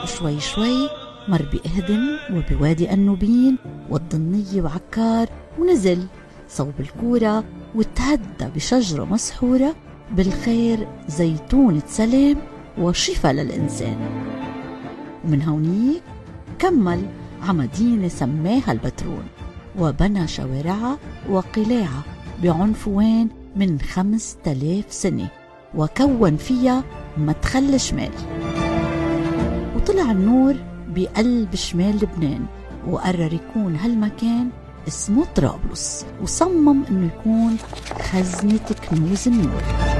وشوي شوي مر بإهدم وبوادي النوبين والضنية وعكار، ونزل صوب الكورة وتهدى بشجرة مسحورة بالخير زيتونة سلام وشفاء للإنسان. ومن هونيك كمل عمدينة سماها البترون، وبنى شوارعها وقلاعها بعنفوان من 5000 سنة، وكون فيها مدخل شمال. وطلع النور بقلب شمال لبنان، وقرر يكون هالمكان اسمه طرابلس، وصمم انه يكون خزنة كنوز النور.